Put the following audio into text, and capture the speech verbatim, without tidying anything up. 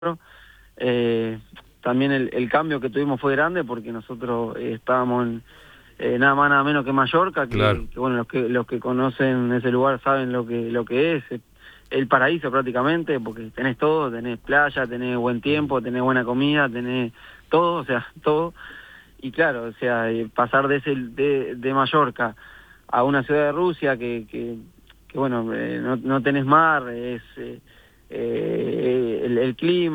Eh, también el, el cambio que tuvimos fue grande porque nosotros eh, estábamos en eh, nada más nada menos que Mallorca, que, Claro. que bueno, los que los que conocen ese lugar saben lo que lo que es, eh, el paraíso prácticamente, porque tenés todo, tenés playa, tenés buen tiempo, tenés buena comida, tenés todo, o sea, todo. Y claro, o sea, eh, pasar de ese de, de Mallorca a una ciudad de Rusia que, que, que bueno, eh, no, no tenés mar, es eh, eh, el, el clima.